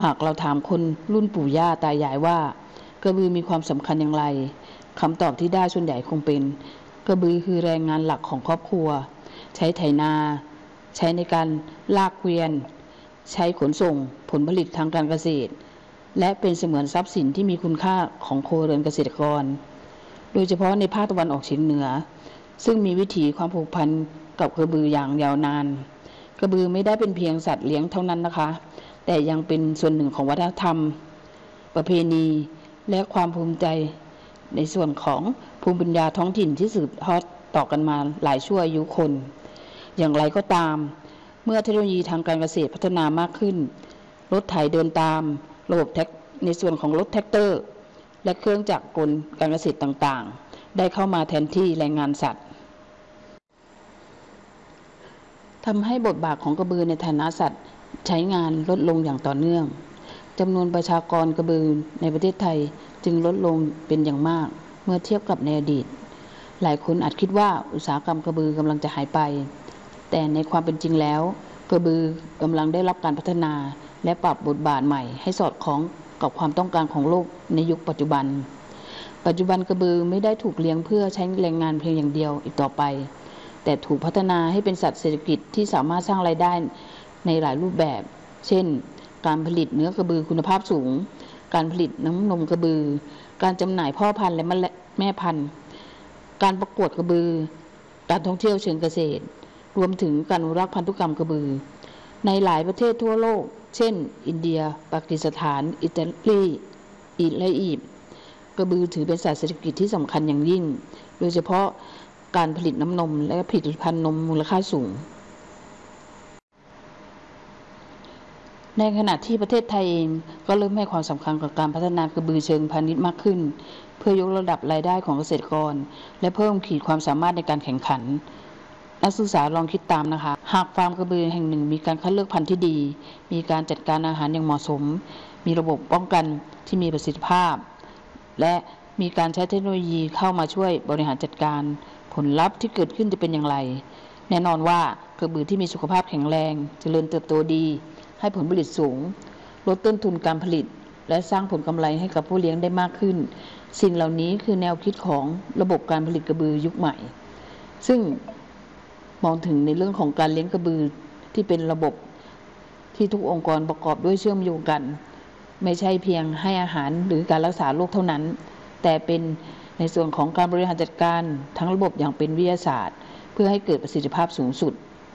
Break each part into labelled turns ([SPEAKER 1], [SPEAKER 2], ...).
[SPEAKER 1] หากเราถามคนรุ่นปู่ย่าตายายว่ากระบือมีความสำคัญอย่างไรคำตอบที่ได้ส่วนใหญ่คงเป็นกระบือคือแรงงานหลักของครอบครัวใช้ไถนาใช้ในการลากเกวียนใช้ขนส่งผลผลิตทางการเกษตรและเป็นเสมือนทรัพย์สินที่มีคุณค่าของครัวเรือนเกษตรกรโดยเฉพาะในภาคตะวันออกเฉียงเหนือซึ่งมีวิถีความผูกพันกับกระบืออย่างยาวนานกระบือไม่ได้เป็นเพียงสัตว์เลี้ยงเท่านั้นนะคะแต่ยังเป็นส่วนหนึ่งของวัฒนธรรมประเพณีและความภูมิใจในส่วนของภูมิปัญญาท้องถิ่นที่สืบทอดต่อกันมาหลายชั่วอายุคนอย่างไรก็ตามเมื่อเทคโนโลยีทางการเกษตรพัฒนามากขึ้นรถไถเดินตามระบบในส่วนของรถแท็กเตอร์และเครื่องจักรกลการเกษตรต่างๆได้เข้ามาแทนที่แรงงานสัตว์ทำให้บทบาทของกระบือในฐานะสัตว์ใช้งานลดลงอย่างต่อเนื่องจำนวนประชากรกระบือในประเทศไทยจึงลดลงเป็นอย่างมากเมื่อเทียบกับในอดีตหลายคนอาจคิดว่าอุตสาหกรรมกระบือกำลังจะหายไปแต่ในความเป็นจริงแล้วกระบือกำลังได้รับการพัฒนาและปรับบทบาทใหม่ให้สอดคล้องกับความต้องการของโลกในยุคปัจจุบันกระบือไม่ได้ถูกเลี้ยงเพื่อใช้แรงงานเพียงอย่างเดียวอีกต่อไปแต่ถูกพัฒนาให้เป็นสัตว์เศรษฐกิจที่สามารถสร้างรายได้ในหลายรูปแบบเช่นการผลิตเนื้อกระบือคุณภาพสูงการผลิตน้ำนมกระบือการจำหน่ายพ่อพันธุ์และแม่พันธุ์การประกวดกระบือการท่องเที่ยวเชิงเกษตรรวมถึงการอนุรักษ์พันธุกรรมกระบือในหลายประเทศทั่วโลกเช่นอินเดียปากีสถานอิตาลีและอียิปต์กระบือถือเป็นสัตว์เศรษฐกิจที่สำคัญอย่างยิ่งโดยเฉพาะการผลิตน้ำนมและผลิตภัณฑ์นมมูลค่าสูงในขณะที่ประเทศไทยเองก็เริ่มให้ความสำคัญกับการพัฒนากระบือเชิงพาณิชย์มากขึ้นเพื่อยกระดับรายได้ของเกษตรกรและเพิ่มขีดความสามารถในการแข่งขันนักศึกษาลองคิดตามนะคะหากฟาร์มกระบือแห่งหนึ่งมีการคัดเลือกพันธุ์ที่ดีมีการจัดการอาหารอย่างเหมาะสมมีระบบป้องกันที่มีประสิทธิภาพและมีการใช้เทคโนโลยีเข้ามาช่วยบริหารจัดการผลลัพธ์ที่เกิดขึ้นจะเป็นอย่างไรแน่นอนว่ากระบือที่มีสุขภาพแข็งแรงเจริญเติบโตดีให้ผลผลิตสูงลดต้นทุนการผลิตและสร้างผลกำไรให้กับผู้เลี้ยงได้มากขึ้นสิ่งเหล่านี้คือแนวคิดของระบบการผลิตกระบือยุคใหม่ซึ่งมองถึงในเรื่องของการเลี้ยงกระบือที่เป็นระบบที่ทุกองค์กรประกอบด้วยเชื่อมโยงกันไม่ใช่เพียงให้อาหารหรือการรักษาโรคเท่านั้นแต่เป็นในส่วนของการบริหารจัดการทั้งระบบอย่างเป็นวิทยาศาสตร์เพื่อให้เกิดประสิทธิภาพสูงสุด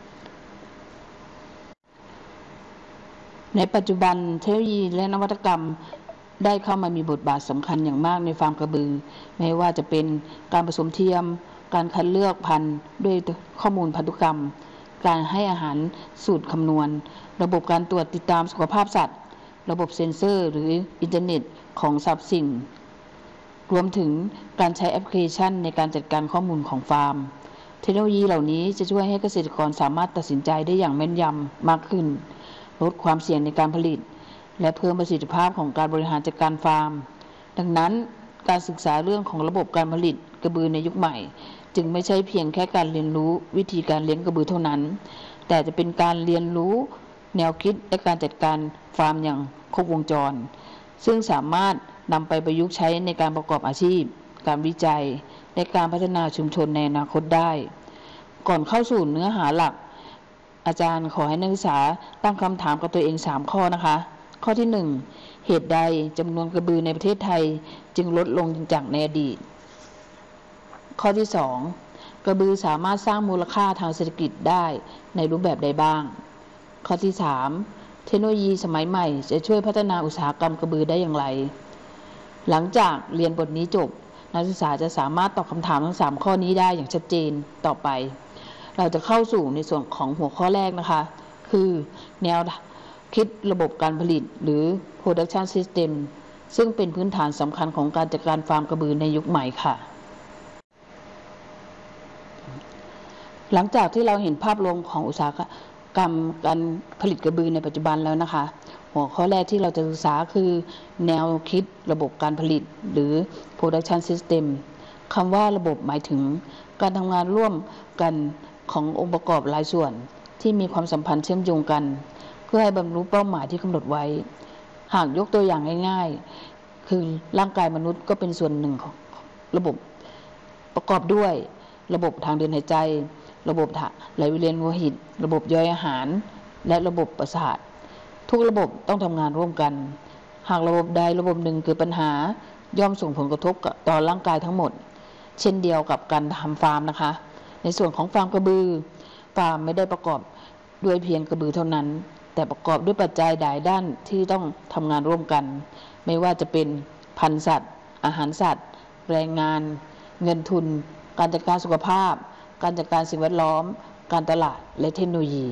[SPEAKER 1] ในปัจจุบันเทคโนโลยีและนวัตกรรมได้เข้ามามีบทบาทสำคัญอย่างมากในฟาร์มกระบือไม่ว่าจะเป็นการผสมเทียมการคัดเลือกพันธุ์ด้วยข้อมูลพันธุกรรมการให้อาหารสูตรคำนวณระบบการตรวจติดตามสุขภาพสัตว์ระบบเซ็นเซอร์หรืออินเทอร์เน็ตของสรรพสิ่งรวมถึงการใช้แอปพลิเคชันในการจัดการข้อมูลของฟาร์มเทคโนโลยีเหล่านี้จะช่วยให้เกษตรกรสามารถตัดสินใจได้อย่างแม่นยำมากขึ้นลดความเสี่ยงในการผลิตและเพิ่มประสิทธิภาพของการบริหารจัดการฟาร์มดังนั้นการศึกษาเรื่องของระบบการผลิตกระบือในยุคใหม่จึงไม่ใช่เพียงแค่การเรียนรู้วิธีการเลี้ยงกระบือเท่านั้นแต่จะเป็นการเรียนรู้แนวคิดและการจัดการฟาร์มอย่างครบวงจรซึ่งสามารถนำไปประยุกต์ใช้ในการประกอบอาชีพการวิจัยและการพัฒนาชุมชนในอนาคตได้ก่อนเข้าสู่เนื้อหาหลักอาจารย์ขอให้นักศึกษาตั้งคำถามกับตัวเอง3ข้อนะคะข้อที่1เหตุใดจำนวนกระบือในประเทศไทยจึงลดลงจากในอดีตข้อที่2กระบือสามารถสร้างมูลค่าทางเศรษฐกิจได้ในรูปแบบใดบ้างข้อที่3เทคโนโลยีสมัยใหม่จะช่วยพัฒนาอุตสาหกรรมกระบือได้อย่างไรหลังจากเรียนบทนี้จบนักศึกษาจะสามารถตอบคำถามทั้ง3ข้อนี้ได้อย่างชัดเจนต่อไปเราจะเข้าสู่ในส่วนของหัวข้อแรกนะคะคือแนวคิดระบบการผลิตหรือ Production System ซึ่งเป็นพื้นฐานสำคัญของการจัดการฟาร์มกระบือในยุคใหม่ค่ะหลังจากที่เราเห็นภาพรวมของอุตสาหกรรมการผลิตกระบือในปัจจุบันแล้วนะคะหัวข้อแรกที่เราจะศึกษาคือแนวคิดระบบการผลิตหรือ Production System คำว่าระบบหมายถึงการทำงานร่วมกันขององค์ประกอบหลายส่วนที่มีความสัมพันธ์เชื่อมโยงกันเพื่อให้บรรลุเป้าหมายที่กำหนดไว้หากยกตัวอย่างง่ายๆคือร่างกายมนุษย์ก็เป็นส่วนหนึ่งของระบบประกอบด้วยระบบทางเดินหายใจระบบไหลเวียนโลหิตระบบย่อยอาหารและระบบประสาททุกระบบต้องทำงานร่วมกันหากระบบใดระบบหนึ่งเกิดปัญหาย่อมส่งผลกระทบต่อร่างกายทั้งหมดเช่นเดียวกับการทำฟาร์มนะคะในส่วนของฟาร์มกระบือฟาร์มไม่ได้ประกอบด้วยเพียงกระบือเท่านั้นแต่ประกอบด้วยปัจจัยหลายด้านที่ต้องทำงานร่วมกันไม่ว่าจะเป็นพันธุ์สัตว์อาหารสัตว์แรงงานเงินทุนการจัดการสุขภาพการจัดการสิ่งแวดล้อมการตลาดและเทคโนโลยี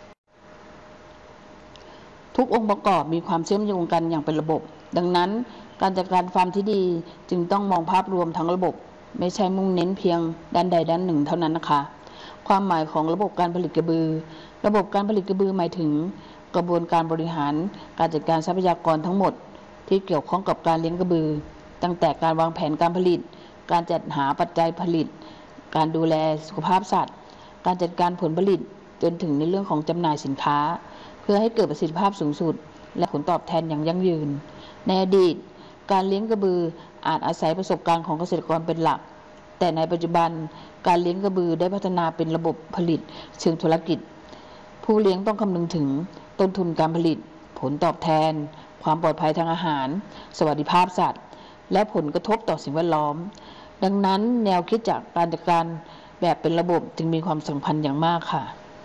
[SPEAKER 1] ทุกองค์ประกอบมีความเชื่อมโยงกันอย่างเป็นระบบดังนั้นการจัดการฟาร์มที่ดีจึงต้องมองภาพรวมทั้งระบบไม่ใช่มุ่งเน้นเพียงด้านใดด้านหนึ่งเท่านั้นนะคะความหมายของระบบการผลิตกระบือระบบการผลิตกระบือหมายถึงกระบวนการบริหารการจัดการทรัพยากรทั้งหมดที่เกี่ยวข้องกับการเลี้ยงกระบือตั้งแต่การวางแผนการผลิตการจัดหาปัจจัยผลิตการดูแลสุขภาพสัตว์การจัดการผลผลิตจนถึงในเรื่องของจำหน่ายสินค้าเพื่อให้เกิดประสิทธิภาพสูงสุดและผลตอบแทนอย่างยั่งยืนในอดีตการเลี้ยงกระบืออาจอาศัยประสบการณ์ของเกษตรกรเป็นหลักแต่ในปัจจุบันการเลี้ยงกระบือได้พัฒนาเป็นระบบผลิตเชิงธุรกิจผู้เลี้ยงต้องคำนึงถึงต้นทุนการผลิตผลตอบแทนความปลอดภัยทางอาหารสวัสดิภาพสัตว์และผลกระทบต่อสิ่งแวดล้อมดังนั้นแนวคิดจากการจัดการแบบเป็นระบบจึงมีความสำคัญอย่างมากค่ะ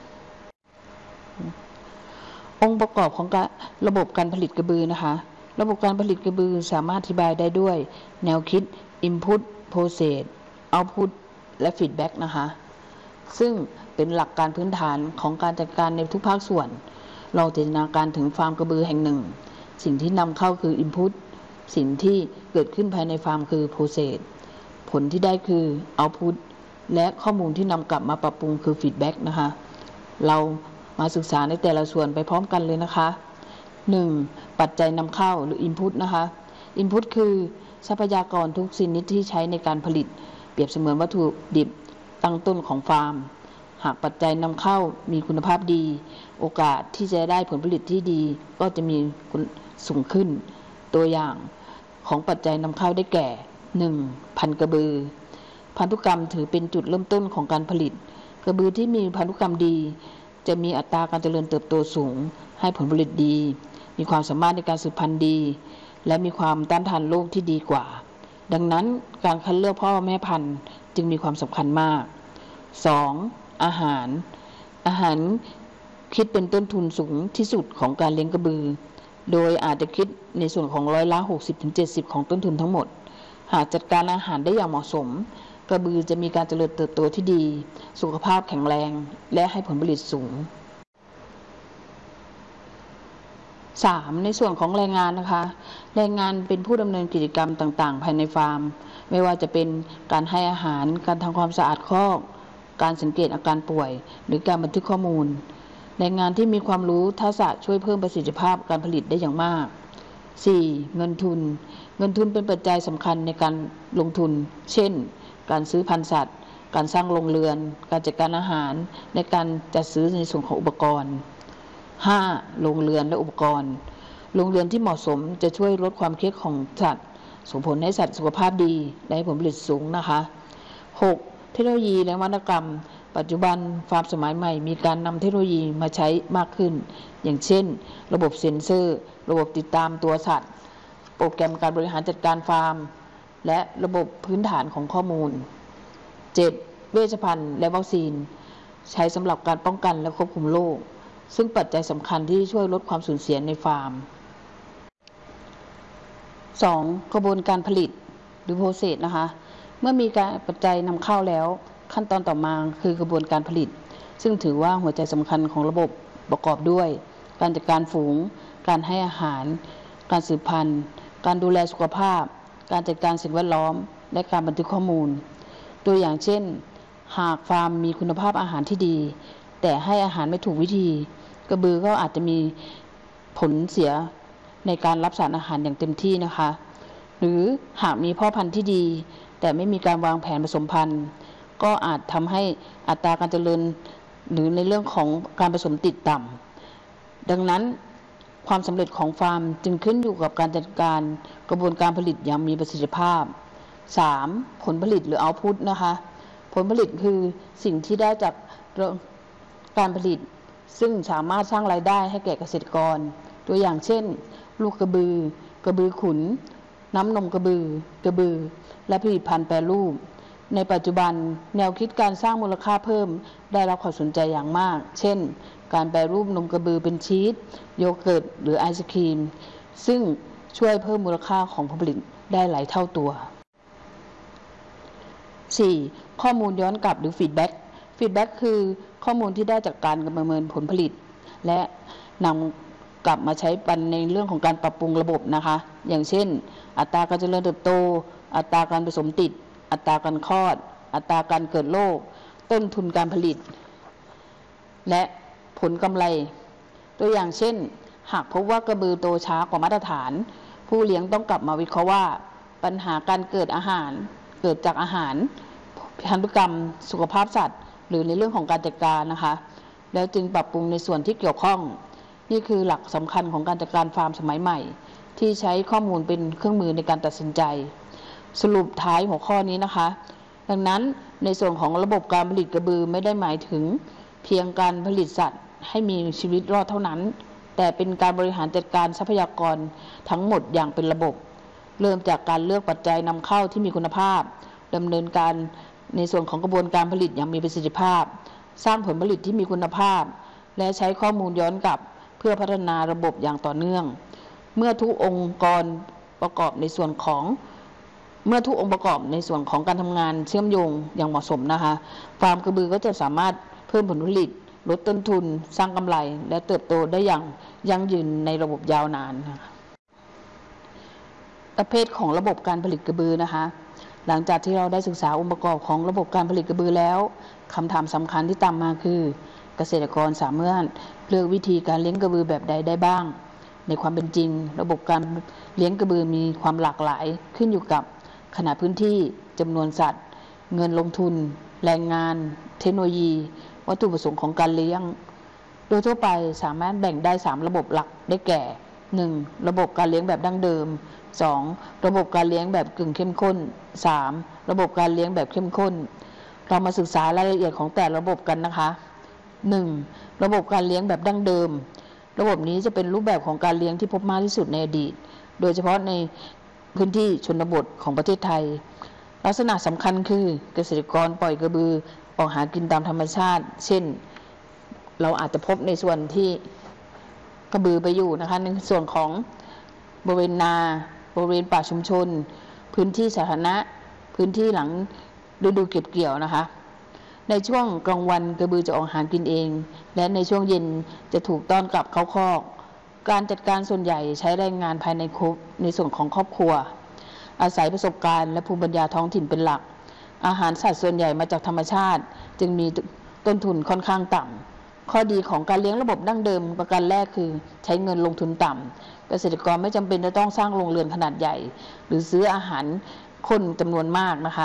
[SPEAKER 1] องค์ประกอบของระบบการผลิตกระบือนะคะระบบการผลิตกระบือสามารถอธิบายได้ด้วยแนวคิด Input Process Output และ Feedback นะคะซึ่งเป็นหลักการพื้นฐานของการจัดการในทุกภาคส่วนเราจินตนาการถึงฟาร์มกระบือแห่งหนึ่งสิ่งที่นำเข้าคือ Input สิ่งที่เกิดขึ้นภายในฟาร์มคือ Process ผลที่ได้คือ Output และข้อมูลที่นำกลับมาปรับปรุงคือ Feedback นะคะเรามาศึกษาในแต่ละส่วนไปพร้อมกันเลยนะคะ 1. ปัจจัยนำเข้าหรือ Input นะคะ Input คือทรัพยากรทุกชนิดที่ใช้ในการผลิตเปรียบเสมือนวัตถุดิบตั้งต้นของฟาร์มหากปัจจัยนำเข้ามีคุณภาพดีโอกาสที่จะได้ผลผลิตที่ดีก็จะมีสูงขึ้นตัวอย่างของปัจจัยนำเข้าได้แก่ 1. พันธุ์กระบือพันธุกรรมถือเป็นจุดเริ่มต้นของการผลิตกระบือที่มีพันธุกรรมดีจะมีอัตราการเจริญเติบโตสูงให้ผลผลิตดีมีความสามารถในการสืบพันธุ์ดีและมีความต้านทานโรคที่ดีกว่าดังนั้นการคัดเลือกพ่อแม่พันธุ์จึงมีความสำคัญมาก 2. อาหารคิดเป็นต้นทุนสูงที่สุดของการเลี้ยงกระบือโดยอาจจะคิดในส่วนของ60-70%ของต้นทุนทั้งหมดหากจัดการอาหารได้อย่างเหมาะสมกระบือจะมีการเจริญเติบโตที่ดีสุขภาพแข็งแรงและให้ผลผลิตสูง 3. ในส่วนของแรงงานนะคะแรงงานเป็นผู้ดำเนินกิจกรรมต่างๆภายในฟาร์มไม่ว่าจะเป็นการให้อาหารการทำความสะอาดคอกการสังเกตอาการป่วยหรือการบันทึกข้อมูลแรงงานที่มีความรู้ทักษะช่วยเพิ่มประสิทธิภาพการผลิตได้อย่างมาก 4. เงินทุนเป็นปัจจัยสำคัญในการลงทุนเช่นการซื้อพันธุ์สัตว์การสร้างโรงเรือนการจัดการอาหารในการจัดซื้อในส่วนของอุปกรณ์ 5. โรงเรือนและอุปกรณ์โรงเรือนที่เหมาะสมจะช่วยลดความเครียดของสัตว์ส่งผลให้สัตว์สุขภาพดีและให้ผลผลิตสูงนะคะ 6. เทคโนโลยีและนวัตกรรมปัจจุบันฟาร์มสมัยใหม่มีการนำเทคโนโลยีมาใช้มากขึ้นอย่างเช่นระบบเซ็นเซอร์ระบบติดตามตัวสัตว์โปรแกรมการบริหารจัดการฟาร์มและระบบพื้นฐานของข้อมูล 7. เวชภัณฑ์และวัคซีนใช้สำหรับการป้องกันและควบคุมโรคซึ่งปัจจัยสำคัญที่ช่วยลดความสูญเสียในฟาร์ม 2. กระบวนการผลิตหรือ process นะคะเมื่อมีการปัจจัยนำเข้าแล้วขั้นตอนต่อมาคือกระบวนการผลิตซึ่งถือว่าหัวใจสำคัญของระบบประกอบด้วยการจัดการฝูงการให้อาหารการสืบพันธุ์การดูแลสุขภาพการจัดการสิ่งแวดล้อมและการบันทึกข้อมูลตัวอย่างเช่นหากฟาร์มมีคุณภาพอาหารที่ดีแต่ให้อาหารไม่ถูกวิธีกระบือก็อาจจะมีผลเสียในการรับสารอาหารอย่างเต็มที่นะคะหรือหากมีพ่อพันธุ์ที่ดีแต่ไม่มีการวางแผนผสมพันธุ์ก็อาจทำให้อัตราการเจริญหรือในเรื่องของการผสมติดต่ำดังนั้นความสำเร็จของฟาร์มจึงขึ้นอยู่กับการจัดการกระบวนการผลิตอย่างมีประสิทธิภาพ 3. ผลผลิตหรือ output นะคะผลผลิตคือสิ่งที่ได้จากการผลิตซึ่งสามารถสร้างรายได้ให้แก่เกษตรกรตัวอย่างเช่นลูกกระบือขุนน้ำนมกระบือและผลิตภัณฑ์แปรรูปในปัจจุบันแนวคิดการสร้างมูลค่าเพิ่มได้รับความสนใจอย่างมากเช่นการแปรรูปนมกระบือเป็นชีสโยเกิร์ตหรือไอศกรีมซึ่งช่วยเพิ่มมูลค่าของผลผลิตได้หลายเท่าตัว 4. ข้อมูลย้อนกลับหรือฟีดแบ็กคือข้อมูลที่ได้จากการประเมินผลผลิตและนำกลับมาใช้ปันในเรื่องของการปรับปรุงระบบนะคะอย่างเช่นอัตราการเจริญเติบโตอัตราการผสมติดอัตราการคลอดอัตราการเกิดโรคต้นทุนการผลิตและผลกำไรตัวอย่างเช่นหากพบว่ากระบือโตช้ากว่ามาตรฐานผู้เลี้ยงต้องกลับมาวิเคราะห์ว่าปัญหาการเกิดจากอาหารพันธุกรรมสุขภาพสัตว์หรือในเรื่องของการจัดการนะคะแล้วจึงปรับปรุงในส่วนที่เกี่ยวข้องนี่คือหลักสำคัญของการจัดการฟาร์มสมัยใหม่ที่ใช้ข้อมูลเป็นเครื่องมือในการตัดสินใจสรุปท้ายหัวข้อนี้นะคะดังนั้นในส่วนของระบบการผลิตกระบือไม่ได้หมายถึงเพียงการผลิตสัตว์ให้มีชีวิตรอดเท่านั้นแต่เป็นการบริหารจัดการทรัพยากรทั้งหมดอย่างเป็นระบบเริ่มจากการเลือกปัจจัยนำเข้าที่มีคุณภาพดำเนินการในส่วนของกระบวนการผลิตอย่างมีประสิทธิภาพสร้างผลผลิตที่มีคุณภาพและใช้ข้อมูลย้อนกลับเพื่อพัฒนาระบบอย่างต่อเนื่องเมื่อทุกองค์ประกอบในส่วนของการทำงานเชื่อมโยงอย่างเหมาะสมนะคะฟาร์มกระบือก็จะสามารถเพิ่มผลผลิตลดต้นทุนสร้างกำไรและเติบโตได้อย่างยั่งยืนในระบบยาวนานนะคะประเภทของระบบการผลิตกระบือนะคะหลังจากที่เราได้ศึกษาองค์ประกอบของระบบการผลิตกระบือแล้วคำถามสำคัญที่ตามมาคือเกษตรกรสามารถเลือกวิธีการเลี้ยงกระบือแบบใดได้บ้างในความเป็นจริงระบบการเลี้ยงกระบือมีความหลากหลายขึ้นอยู่กับขนาดพื้นที่จำนวนสัตว์เงินลงทุนแรงงานเทคโนโลยีวัตถุประสงค์ของการเลี้ยงโดยทั่วไปสามารถแบ่งได้3ระบบหลักได้แก่ 1. ระบบการเลี้ยงแบบดั้งเดิม 2. ระบบการเลี้ยงแบบกึ่งเข้มข้น 3. ระบบการเลี้ยงแบบเข้มข้นเรามาศึกษารายละเอียดของแต่ระบบกันนะคะ 1. ระบบการเลี้ยงแบบดั้งเดิมระบบนี้จะเป็นรูปแบบของการเลี้ยงที่พบมากที่สุดในอดีตโดยเฉพาะในพื้นที่ชนบทของประเทศไทยลักษณะสำคัญคือเกษตรกรปล่อยกระบือออกหากินตามธรรมชาติเช่นเราอาจจะพบในส่วนที่กระบือไปอยู่นะคะในส่วนของบริเวณนาบริเวณป่าชุมชนพื้นที่สาธารณะพื้นที่หลังฤดูเก็บเกี่ยวนะคะในช่วงกลางวันกระบือจะออกหากินเองและในช่วงเย็นจะถูกต้อนกลับเข้าคอกการจัดการส่วนใหญ่ใช้แรงงานภายในส่วนของครอบครัวอาศัยประสบการณ์และภูมิปัญญาท้องถิ่นเป็นหลักอาหารสัตว์ส่วนใหญ่มาจากธรรมชาติจึงมีต้นทุนค่อนข้างต่ำข้อดีของการเลี้ยงระบบดั้งเดิมประการแรกคือใช้เงินลงทุนต่ำเกษตรกรไม่จำเป็นจะต้องสร้างโรงเรือนขนาดใหญ่หรือซื้ออาหารคนจำนวนมากนะคะ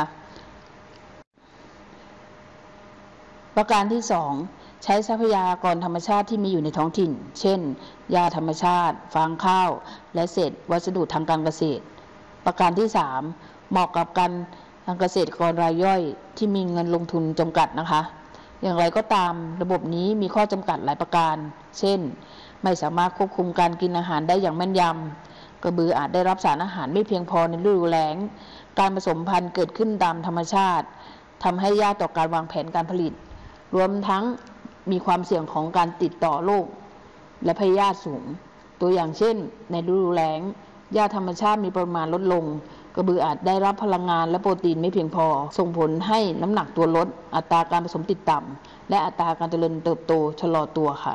[SPEAKER 1] ประการที่ 2 ใช้ทรัพยากรธรรมชาติที่มีอยู่ในท้องถิ่นเช่นหญ้าธรรมชาติฟางข้าวและเศษวัสดุทางการเกษตรประการที่ 3 เหมาะกับการทางเกษตรกรรายย่อยที่มีเงินลงทุนจำกัดนะคะอย่างไรก็ตามระบบนี้มีข้อจำกัดหลายประการเช่นไม่สามารถควบคุมการกินอาหารได้อย่างแม่นยำกระบืออาจได้รับสารอาหารไม่เพียงพอในฤดูแล้งการผสมพันธุ์เกิดขึ้นตามธรรมชาติทำให้ยากต่อการวางแผนการผลิตรวมทั้งมีความเสี่ยงของการติดต่อโรคและพยาธิสูงตัวอย่างเช่นในฤดูแล้งหญ้าธรรมชาติมีปริมาณลดลงกระบืออาจได้รับพลังงานและโปรตีนไม่เพียงพอส่งผลให้น้ำหนักตัวลดอัตราการผสมติดต่ำและอัตราการเจริญเติบโตชะลอตัวค่ะ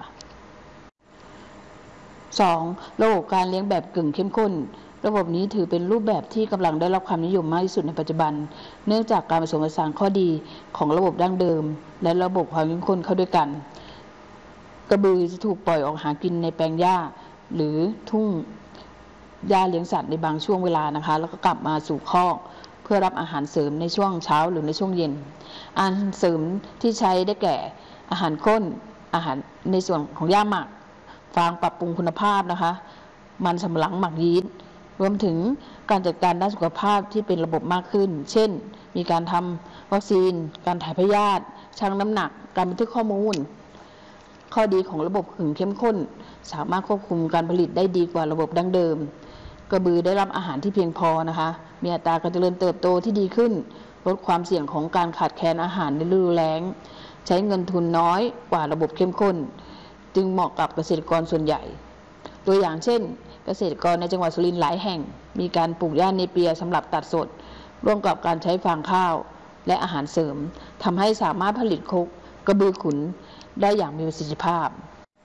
[SPEAKER 1] 2. ระบบการเลี้ยงแบบกึ่งเข้มข้นระบบนี้ถือเป็นรูปแบบที่กำลังได้รับความนิยมมากที่สุดในปัจจุบันเนื่องจากการผสมผสานข้อดีของระบบดั้งเดิมและระบบความเข้มข้นเข้าด้วยกันกระบือจะถูกปล่อยออกหากินในแปลงหญ้าหรือทุ่งหญ้าเลี้ยงสัตว์ในบางช่วงเวลานะคะแล้วก็กลับมาสู่คอกเพื่อรับอาหารเสริมในช่วงเช้าหรือในช่วงเย็นอาหารเสริมที่ใช้ได้แก่อาหารข้นอาหารในส่วนของหญ้าหมักฟางปรับปรุงคุณภาพนะคะ มันสำปะหลังหมักยีสต์รวมถึงการจัดการด้านสุขภาพที่เป็นระบบมากขึ้น เช่น มีการทำวัคซีน การถ่ายพยาธิชั่งน้ำหนัก การบันทึกข้อมูล ข้อดีของระบบขึงเข้มข้นสามารถควบคุมการผลิตได้ดีกว่าระบบดั้งเดิม กระบือได้รับอาหารที่เพียงพอนะคะ มีอัตราการเจริญเติบโตที่ดีขึ้น ลดความเสี่ยงของการขาดแคลนอาหารในฤดูแล้ง ใช้เงินทุนน้อยกว่าระบบเข้มข้น จึงเหมาะกับเกษตรกรส่วนใหญ่ ตัวอย่างเช่น เกษตรกรในจังหวัดสุรินทร์หลายแห่ง มีการปลูกหญ้าเนเปียสำหรับตัดสด ร่วมกับการใช้ฟางข้าวและอาหารเสริมทำให้สามารถผลิตโคกระบือขุนได้อย่างมีประสิทธิภาพ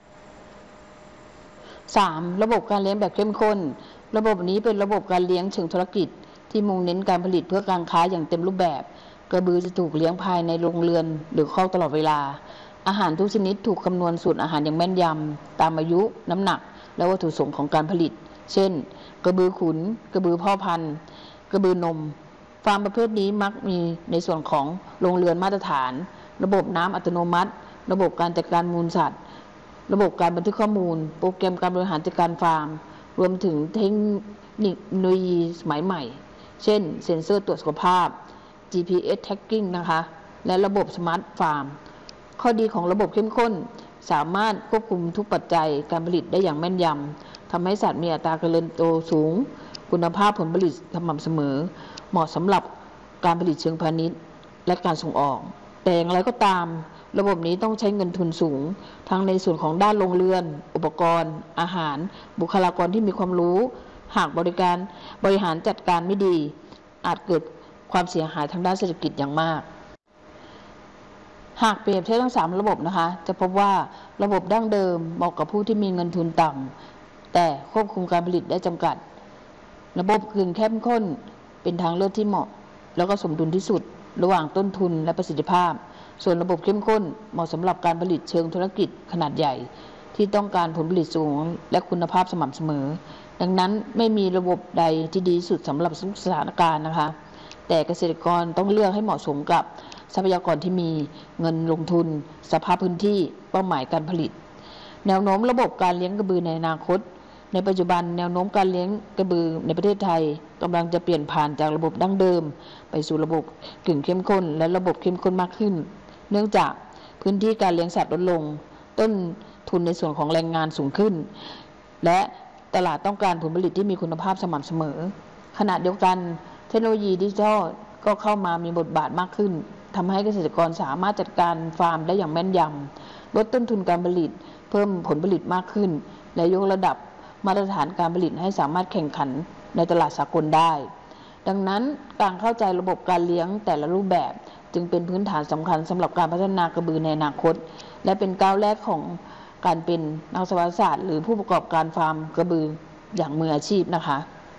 [SPEAKER 1] 3. ระบบการเลี้ยงแบบเข้มข้น ระบบนี้เป็นระบบการเลี้ยงเชิงธุรกิจที่มุ่งเน้นการผลิตเพื่อการค้าอย่างเต็มรูปแบบ กระบือจะถูกเลี้ยงภายในโรงเรือนหรือคอกตลอดเวลา อาหารทุกชนิดถูกคำนวณสูตรอาหารอย่างแม่นยำตามอายุ น้ำหนัก และวัตถุประสงค์ของการผลิต เช่น กระบือขุน กระบือพ่อพันธุ์ กระบือนม ฟาร์มประเภทนี้มักมีในส่วนของโรงเรือนมาตรฐาน ระบบน้ำอัตโนมัติ ระบบการจัดการมูลสัตว์ ระบบการบันทึกข้อมูล โปรแกรมการบริหารจัดการฟาร์ม รวมถึงเทคโนโลยีสมัยใหม่ เช่น เซ็นเซอร์ตรวจสุขภาพ GPS Tracking นะคะ และระบบสมาร์ทฟาร์ม ข้อดีของระบบเข้มข้นสามารถควบคุมทุกปัจจัยการผลิตได้อย่างแม่นยำ ทำให้สัตว์มีอัตราการเจริญเติบโตสูง คุณภาพผลผลิตสม่ำเสมอ เหมาะสำหรับการผลิตเชิงพาณิชย์และการส่งออก แต่อย่างไรก็ตาม ระบบนี้ต้องใช้เงินทุนสูง ทั้งในส่วนของด้านโรงเรือน อุปกรณ์ อาหาร บุคลากรที่มีความรู้ หากบริหารจัดการไม่ดี อาจเกิดความเสียหายทางด้านเศรษฐกิจอย่างมาก หากเปรียบเทียบทั้ง3ระบบนะคะ จะพบว่าระบบดั้งเดิมเหมาะกับผู้ที่มีเงินทุนต่ำแต่ควบคุมการผลิตได้จำกัด ระบบขึงเข้มข้นเป็นทางเลือกที่เหมาะแล้วก็สมดุลที่สุดระหว่างต้นทุนและประสิทธิภาพ ส่วนระบบเข้มข้นเหมาะสำหรับการผลิตเชิงธุรกิจขนาดใหญ่ที่ต้องการผลผลิตสูงและคุณภาพสม่ำเสมอ ดังนั้นไม่มีระบบใดที่ดีสุดสำหรับทุกสถานการณ์นะคะ แต่เกษตรกรต้องเลือกให้เหมาะสมกับทรัพยากรที่มีเงินลงทุนสภาพพื้นที่เป้าหมายการผลิต แนวโน้มระบบการเลี้ยงกระบือในอนาคต ในปัจจุบันแนวโน้มการเลี้ยงกระบือในประเทศไทยกำลังจะเปลี่ยนผ่านจากระบบดั้งเดิมไปสู่ระบบกึ่งเข้มข้นและระบบเข้มข้นมากขึ้น เนื่องจากพื้นที่การเลี้ยงสัตว์ลดลง ต้นทุนในส่วนของแรงงานสูงขึ้น และตลาดต้องการผลผลิตที่มีคุณภาพสม่ำเสมอ ขณะเดียวกันเทคโนโลยีดิจิทัลก็เข้ามามีบทบาทมากขึ้นทำให้เกษตรกรสามารถจัดการฟาร์มได้อย่างแม่นยำลดต้นทุนการผลิตเพิ่มผลผลิตมากขึ้นและยกระดับมาตรฐานการผลิตให้สามารถแข่งขันในตลาดสากลได้ ดังนั้นการเข้าใจระบบการเลี้ยงแต่ละรูปแบบจึงเป็นพื้นฐานสำคัญสำหรับการพัฒนากระบือในอนาคตและเป็นก้าวแรกของการเป็นนักสัตวศาสตร์หรือผู้ประกอบการฟาร์มกระบืออย่างมืออาชีพนะคะ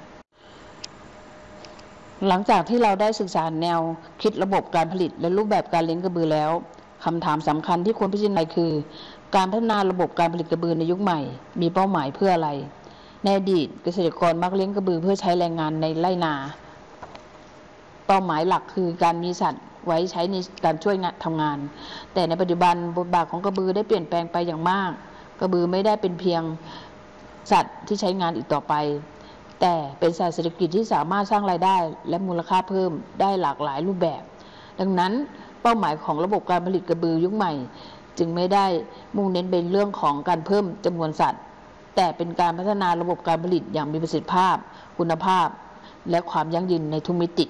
[SPEAKER 1] หลังจากที่เราได้ศึกษาแนวคิดระบบการผลิตและรูปแบบการเลี้ยงกระบือแล้วคำถามสำคัญที่ควรพิจารณาคือการพัฒนาระบบการผลิตกระบือในยุคใหม่มีเป้าหมายเพื่ออะไรในอดีตเกษตรกรมักเลี้ยงกระบือเพื่อใช้แรงงานในไร่นาเป้าหมายหลักคือการมีสัตว์ไว้ใช้ในการช่วยทำงานแต่ในปัจจุบันบทบาทของกระบือได้เปลี่ยนแปลงไปอย่างมากกระบือไม่ได้เป็นเพียงสัตว์ที่ใช้งานอีกต่อไปแต่เป็นสัตว์เศรษฐกิจที่สามารถสร้างรายได้และมูลค่าเพิ่มได้หลากหลายรูปแบบดังนั้นเป้าหมายของระบบการผลิตกระบือยุคใหม่จึงไม่ได้มุ่งเน้นเป็นเรื่องของการเพิ่มจำนวนสัตว์แต่เป็นการพัฒนาระบบการผลิตอย่างมีประสิทธิภาพคุณภาพและความยั่งยืนในทุกมิติ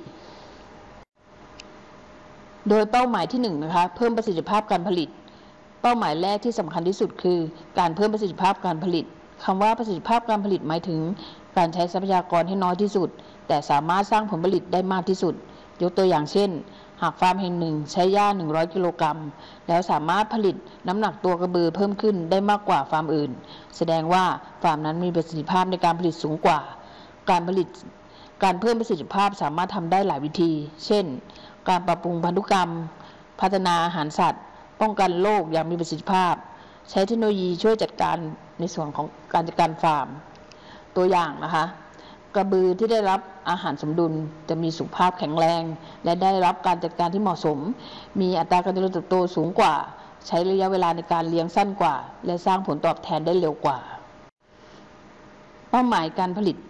[SPEAKER 1] โดยเป้าหมายที่1นะคะเพิ่มประสิทธิภาพการผลิตเป้าหมายแรกที่สำคัญที่สุดคือการเพิ่มประสิทธิภาพการผลิตคำว่าประสิทธิภาพการผลิตหมายถึงการใช้ทรัพยากรให้น้อยที่สุดแต่สามารถสร้างผลผลิตได้มากที่สุดยกตัวอย่างเช่นหากฟาร์มแห่งหนึ่งใช้หญ้า100กิโลกรัมแล้วสามารถผลิตน้ำหนักตัวกระบือเพิ่มขึ้นได้มากกว่าฟาร์มอื่นแสดงว่าฟาร์มนั้นมีประสิทธิภาพในการผลิตสูงกว่าการเพิ่มประสิทธิภาพสามารถทำได้หลายวิธีเช่นการปรับปรุงพันธุกรรมพัฒนาอาหารสัตว์ป้องกันโรคอย่างมีประสิทธิภาพใช้เทคโนโลยีช่วยจัดการในส่วนของการจัดการฟาร์มตัวอย่างนะคะกระบือที่ได้รับอาหารสมดุลจะมีสุขภาพแข็งแรงและได้รับการจัดการที่เหมาะสมมีอัตราการเจริญเติบโตสูงกว่าใช้ระยะเวลาในการเลี้ยงสั้นกว่าและสร้างผลตอบแทนได้เร็วกว่าเป้าหมายการผลิต